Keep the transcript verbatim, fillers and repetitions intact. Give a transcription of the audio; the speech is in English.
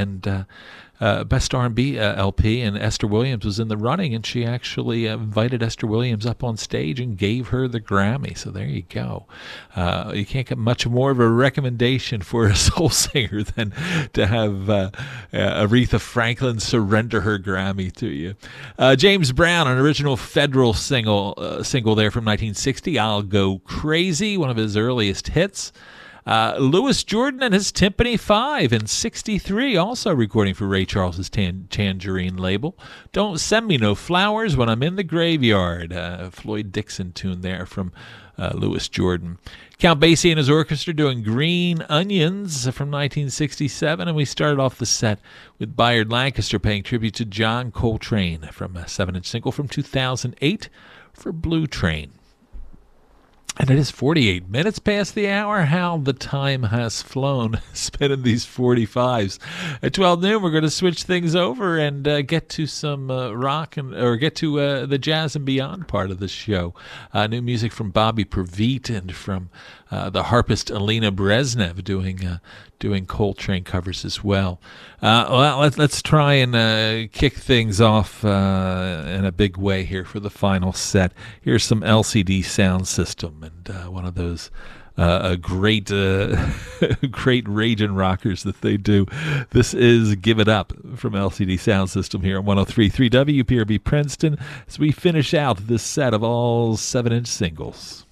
and uh, uh, Best R and B uh, L P, and Esther Williams was in the running, and she actually uh, invited Esther Williams up on stage and gave her the Grammy. So there you go. Uh, you can't get much more of a recommendation for a soul singer than to have uh, uh, Aretha Franklin surrender her Grammy to you. Uh, James Brown, an original Federal single, uh, single there from nineteen sixty, I'll Go Crazy, one of his earliest hits. Uh, Louis Jordan and his Timpani Five in sixty-three, also recording for Ray Charles's tan- Tangerine label. Don't Send Me No Flowers When I'm in the Graveyard. Uh, Floyd Dixon tune there from uh, Louis Jordan. Count Basie and his orchestra doing Green Onions from nineteen sixty-seven, and we started off the set with Bayard Lancaster paying tribute to John Coltrane from a seven-inch single from two thousand eight for Blue Train. And it is forty-eight minutes past the hour. How the time has flown, spinning these forty-fives. At twelve noon, we're going to switch things over and uh, get to some uh, rock, and or get to uh, the jazz and beyond part of the show. Uh, new music from Bobby Previtt and from uh, the harpist Alina Brezhnev doing uh, doing Coltrane covers as well. Uh, well, let's, let's try and uh, kick things off uh, in a big way here for the final set. Here's some L C D Sound System, and uh, one of those uh, a great, uh, great raging rockers that they do. This is Give It Up from L C D Sound System here on one oh three point three W P R B Princeton as we finish out this set of all seven-inch singles.